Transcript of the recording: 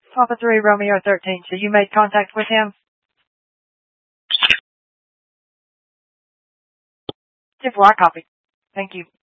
Papa 3, Romeo 13. So you made contact with him? 10-4, I copy. Thank you.